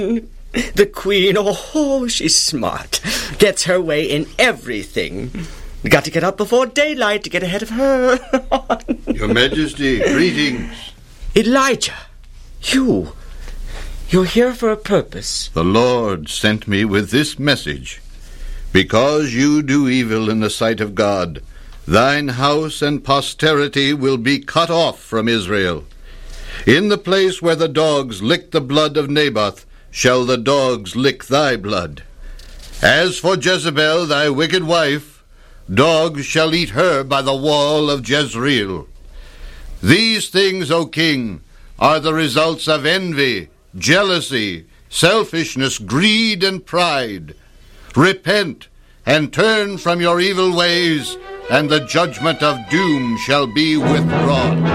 The queen, oh, she's smart. Gets her way in everything. Got to get up before daylight to get ahead of her. Your Majesty, greetings. Elijah, you're here for a purpose. The Lord sent me with this message. Because you do evil in the sight of God, thine house and posterity will be cut off from Israel. In the place where the dogs licked the blood of Naboth, shall the dogs lick thy blood. As for Jezebel, thy wicked wife, dogs shall eat her by the wall of Jezreel. These things, O king, are the results of envy, jealousy, selfishness, greed, and pride. Repent and turn from your evil ways, and the judgment of doom shall be withdrawn.